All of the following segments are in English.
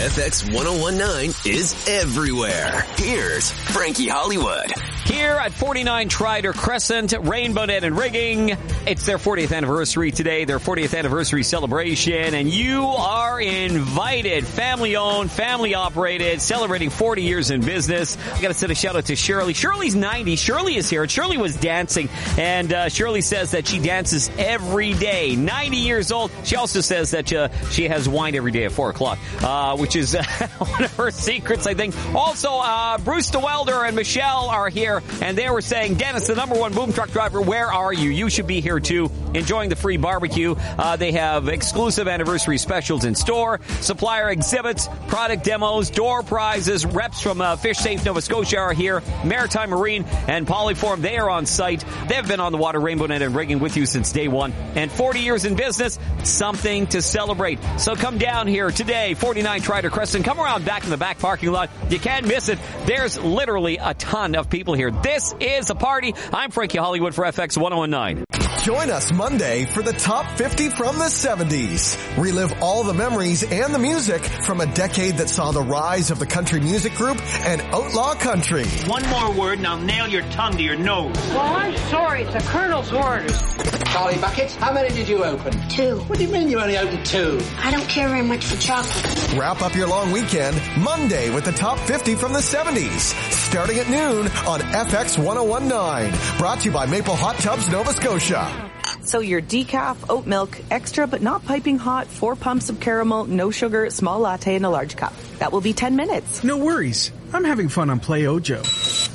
FX 1019 is everywhere. Here's Frankie Hollywood. Here at 49 Trider Crescent, Rainbow Net and Rigging. It's their 40th anniversary today, their 40th anniversary celebration, and you are invited. Family owned, family operated, celebrating 40 years in business. I gotta send a shout out to Shirley. Shirley's 90. Shirley is here, and Shirley was dancing, and Shirley says that she dances every day. 90 years old. She also says that she has wine every day at 4 o'clock, which is one of her secrets, I think. Also, Bruce DeWelder and Michelle are here. And they were saying, Dennis, the number one boom truck driver, where are you? You should be here too, enjoying the free barbecue. They have exclusive anniversary specials in store, supplier exhibits, product demos, door prizes. Reps from Fish Safe Nova Scotia are here. Maritime Marine and Polyform, they are on site. They've been on the water, Rainbow Net and Rigging with you since day one. And 40 years in business, something to celebrate. So come down here today, 49 Trider Crescent. Come around back in the back parking lot. You can't miss it. There's literally a ton of people here. This is a party. I'm Frankie Hollywood for FX 1019. Join us Monday for the Top 50 from the 70s. Relive all the memories and the music from a decade that saw the rise of the country music group and outlaw country. One more word and I'll nail your tongue to your nose. Well, I'm sorry. It's the Colonel's orders. Charlie Bucket, how many did you open? 2. What do you mean you only opened 2? I don't care very much for chocolate. Wrap up your long weekend Monday with the Top 50 from the 70s. Starting at noon on FX 1019. Brought to you by Maple Hot Tubs, Nova Scotia. So your decaf, oat milk, extra but not piping hot, 4 pumps of caramel, no sugar, small latte in a large cup. That will be 10 minutes. No worries. I'm having fun on Play Ojo.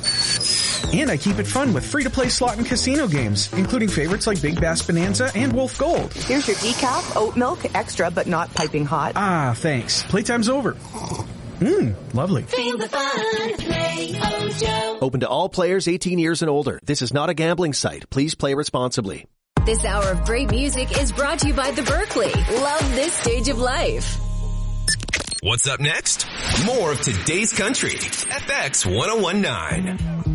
And I keep it fun with free-to-play slot and casino games, including favorites like Big Bass Bonanza and Wolf Gold. Here's your decaf, oat milk, extra but not piping hot. Ah, thanks. Playtime's over. Lovely. Feel the fun. Play Ojo. Open to all players 18 years and older. This is not a gambling site. Please play responsibly. This hour of great music is brought to you by the Berkeley. Love this stage of life. What's up next? More of today's country. FX 1019.